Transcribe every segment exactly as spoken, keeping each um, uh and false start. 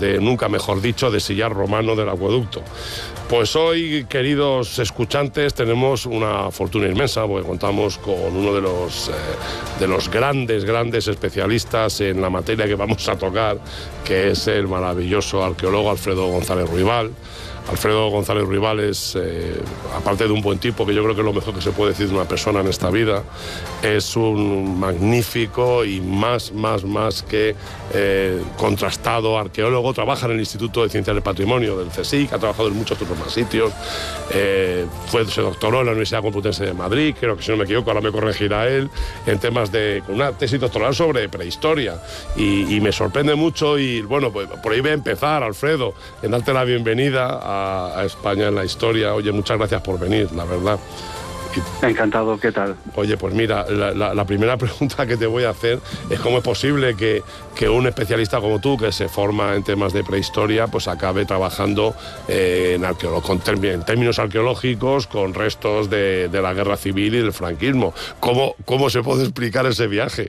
de, nunca mejor dicho, de sillar romano del acueducto. Pues hoy, queridos escuchantes, tenemos una fortuna inmensa, porque contamos con uno de los, eh, de los grandes, grandes especialistas en la materia que vamos a tocar, que es el maravilloso arqueólogo Alfredo González Ruibal. Alfredo González Ruibal es, eh, aparte de un buen tipo, que yo creo que es lo mejor que se puede decir de una persona en esta vida, es un magnífico y más, más, más que eh, contrastado arqueólogo. Trabaja en el Instituto de Ciencias del Patrimonio del CSIC, ha trabajado en muchos otros más sitios, eh, fue, se doctoró en la Universidad Complutense de Madrid, creo que si no me equivoco, ahora me corregirá él, en temas de, con una tesis doctoral sobre prehistoria, y, y me sorprende mucho, y bueno, pues por ahí voy a empezar, Alfredo, en darte la bienvenida a A, a España en la historia. Oye, muchas gracias por venir, la verdad. Y, Encantado, ¿qué tal? Oye, pues mira, la, la, la primera pregunta que te voy a hacer es cómo es posible que, que un especialista como tú, que se forma en temas de prehistoria, pues acabe trabajando eh, en, arqueolo- con term- en términos arqueológicos con restos de, de la guerra civil y del franquismo. ¿Cómo, cómo se puede explicar ese viaje?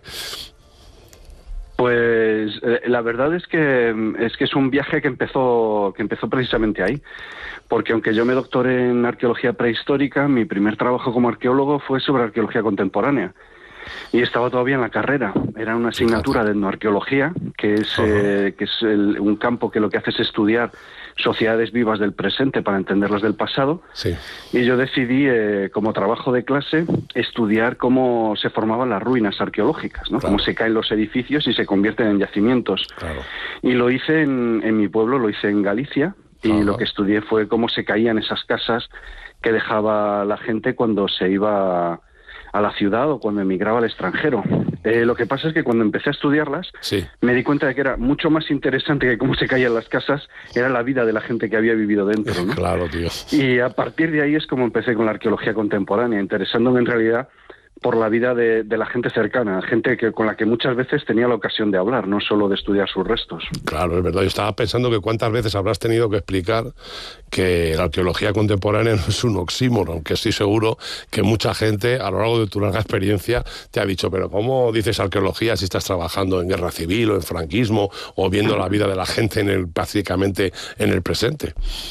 Pues eh, la verdad es que es que es un viaje que empezó que empezó precisamente ahí, porque aunque yo me doctoré en arqueología prehistórica, mi primer trabajo como arqueólogo fue sobre arqueología contemporánea y estaba todavía en la carrera. Era una asignatura de etnoarqueología, que es eh, que es el, un campo que lo que hace es estudiar sociedades vivas del presente para entenderlas del pasado. Sí. Y yo decidí, eh, como trabajo de clase, estudiar cómo se formaban las ruinas arqueológicas, ¿no? Claro. Cómo se caen los edificios y se convierten en yacimientos. Claro. Y lo hice en, en mi pueblo, lo hice en Galicia, y Ajá. lo que estudié fue cómo se caían esas casas que dejaba la gente cuando se iba a la ciudad o cuando emigraba al extranjero. Eh, lo que pasa es que cuando empecé a estudiarlas, Sí. me di cuenta de que era mucho más interesante que cómo se caían las casas, era la vida de la gente que había vivido dentro, ¿no? Claro, tío. Y a partir de ahí es como empecé con la arqueología contemporánea, interesándome en realidad por la vida de, de la gente cercana, gente que, con la que muchas veces tenía la ocasión de hablar, no solo de estudiar sus restos. Claro, es verdad. Yo estaba pensando que cuántas veces habrás tenido que explicar que la arqueología contemporánea no es un oxímoron, aunque estoy seguro que mucha gente a lo largo de tu larga experiencia te ha dicho, pero ¿cómo dices arqueología si estás trabajando en guerra civil o en franquismo o viendo la vida de la gente en el, prácticamente en el presente?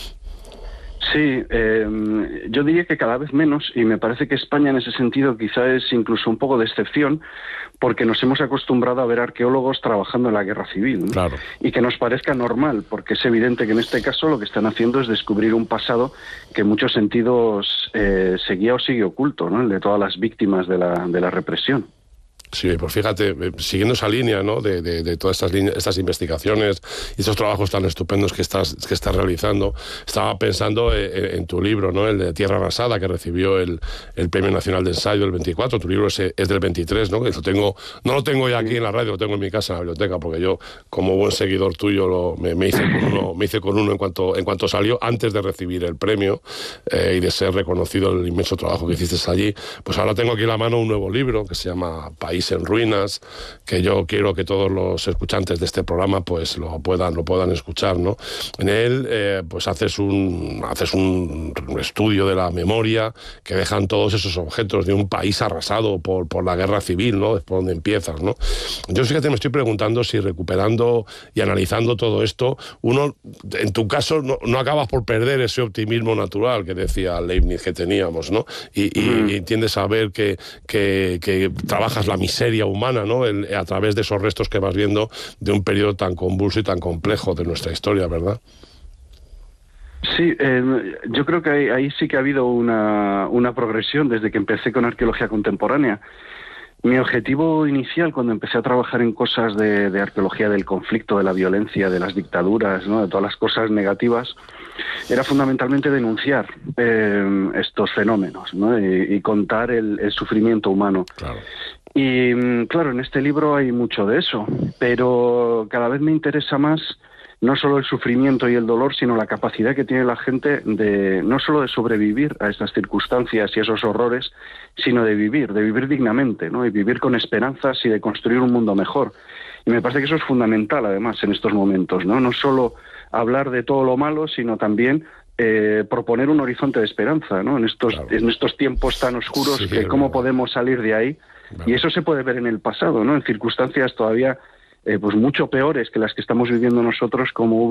Sí, eh, yo diría que cada vez menos, y me parece que España en ese sentido quizá es incluso un poco de excepción, porque nos hemos acostumbrado a ver arqueólogos trabajando en la guerra civil, ¿no? Claro. Y que nos parezca normal, porque es evidente que en este caso lo que están haciendo es descubrir un pasado que en muchos sentidos eh, seguía o sigue oculto, ¿no? El de todas las víctimas de la, de la represión. Sí, pues fíjate, siguiendo esa línea, ¿no? de, de, de todas estas, líneas, estas investigaciones y estos trabajos tan estupendos que estás, que estás realizando, estaba pensando en, en tu libro, ¿no? El de Tierra Arrasada, que recibió el, el Premio Nacional de Ensayo del veinticuatro. Tu libro es, es del veintitrés, ¿no? Que lo tengo, no lo tengo ya aquí en la radio, lo tengo en mi casa, en la biblioteca, porque yo, como buen seguidor tuyo, lo, me, me, hice con uno, me hice con uno en cuanto, en cuanto salió, antes de recibir el premio eh, y de ser reconocido el inmenso trabajo que hiciste allí. Pues ahora tengo aquí en la mano un nuevo libro que se llama País en Ruinas, que yo quiero que todos los escuchantes de este programa pues lo puedan, lo puedan escuchar, ¿no? En él eh, pues haces un, haces un estudio de la memoria que dejan todos esos objetos de un país arrasado por, por la guerra civil, ¿no? Es por donde empiezas, ¿no? Yo fíjate, me estoy preguntando si recuperando y analizando todo esto, uno, en tu caso, no, no acabas por perder ese optimismo natural que decía Leibniz que teníamos, ¿no? Y, y, mm. y entiendes a ver que, que, que trabajas la miseria humana, ¿no? El, a través de esos restos que vas viendo de un periodo tan convulso y tan complejo de nuestra historia, ¿verdad? Sí, eh, yo creo que ahí, ahí sí que ha habido una, una progresión desde que empecé con arqueología contemporánea. Mi objetivo inicial cuando empecé a trabajar en cosas de, de arqueología del conflicto, de la violencia, de las dictaduras, ¿no? De todas las cosas negativas, era fundamentalmente denunciar eh, estos fenómenos, ¿no? y, y contar el, el sufrimiento humano. Claro. Y claro, en este libro hay mucho de eso, pero cada vez me interesa más no solo el sufrimiento y el dolor, sino la capacidad que tiene la gente de no solo de sobrevivir a estas circunstancias y esos horrores, sino de vivir, de vivir dignamente, ¿no? Y vivir con esperanzas y de construir un mundo mejor. Y me parece que eso es fundamental, además, en estos momentos, ¿no? No solo hablar de todo lo malo, sino también eh, proponer un horizonte de esperanza, ¿no? En estos, claro. en estos tiempos tan oscuros, sí, que cómo podemos salir de ahí. Claro. Y eso se puede ver en el pasado, ¿no? En circunstancias todavía eh, pues mucho peores que las que estamos viviendo nosotros, como